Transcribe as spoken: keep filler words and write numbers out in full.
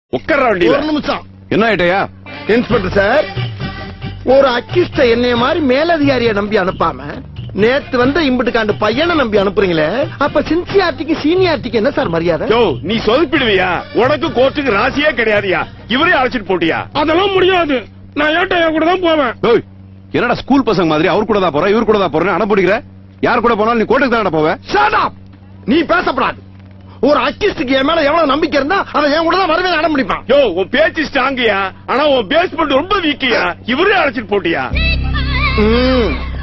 உட்கார வண்டி. ஒரு நிமிஷம். என்ன ஆயிட்டையா? இன்ஸ்பெக்டர் சார், ஒரு அக்கிஸ்ட என்னைய மாதிரி மேலதிகாரியை நம்பி அனுப்பாம நேத்து வந்து இம்புட்டுக்காண்டு பையனை நம்பி அனுப்புறீங்களே, அப்ப சின்சியாரிட்டிக்கு சீனியாரிட்டிக்கு என்ன சார் மரியாதை? நீ சொதப்பிடுவியா? உனக்கு கோர்ட்டுக்கு ராசியே கிடையாதுயா. இவரே அழைச்சிட்டு போட்டியா? அதெல்லாம் முடியாது. நான் ஏட்டையா கூட தான் போவேன். என்னடா ஸ்கூல் பசங்க மாதிரி அவர் கூட தான் போற இவர் கூட தான் போறேன் அடம் பிடிக்கிற? யார் கூட போனாலும் நீ கோர்ட்டுக்கு தான் போவ. Shut up. நீ பேசப்படாது. ஒரு அக்கிஸ்டுக்கு என் மேல எவ்வளவு நம்பிக்கை இருந்தா அதை என் கூட தான் வரவே அடம் பிடிப்பான். யோ உன் பேச்சு ஸ்ட்ராங்கியா, ஆனா உன் பேஸ்மெண்ட் ரொம்ப வீக்கியா. இவரே அழைச்சிட்டு போட்டியா?